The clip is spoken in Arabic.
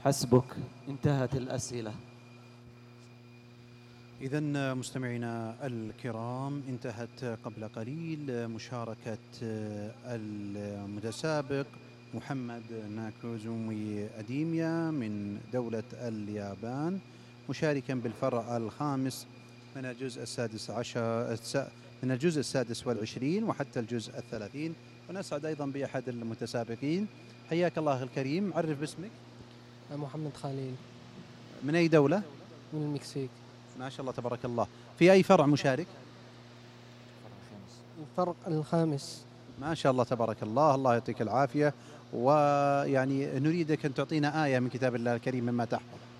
حسبك، انتهت الأسئلة. إذن مستمعينا الكرام، انتهت قبل قليل مشاركة المتسابق محمد ناكوزومي أديميا من دولة اليابان، مشاركا بالفرع الخامس من الجزء السادس والعشرين وحتى الجزء 30. ونسعد أيضا بأحد المتسابقين. حياك الله الكريم، عرف باسمك. محمد خليل. من أي دولة؟ من المكسيك. ما شاء الله تبارك الله. في أي فرع مشارك؟ الفرع الخامس. ما شاء الله تبارك الله، الله يعطيك العافية. ويعني نريدك أن تعطينا آية من كتاب الله الكريم مما تحفظ.